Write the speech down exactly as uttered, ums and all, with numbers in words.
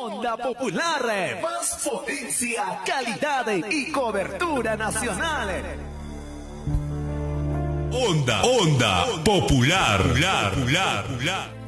Onda Popular, más potencia, calidad y cobertura nacional. Onda, Onda Popular, popular, popular.